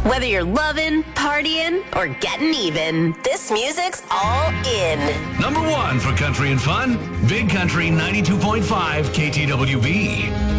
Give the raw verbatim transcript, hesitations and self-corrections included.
Whether you're loving, partying, or getting even, this music's all in. Number one for country and fun, Big Country ninety-two point five K T W B.